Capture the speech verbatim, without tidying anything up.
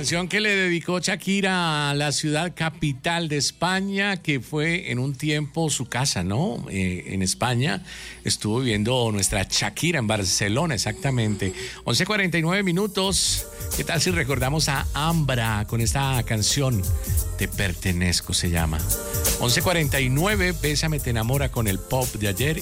canción que le dedicó Shakira a la ciudad capital de España, que fue en un tiempo su casa, ¿no? Eh, en España estuvo viviendo nuestra Shakira en Barcelona, exactamente. once cuarenta y nueve minutos. ¿Qué tal si recordamos a Ambra con esta canción? Te pertenezco se llama. once cuarenta y nueve, Bésame te enamora con el pop de ayer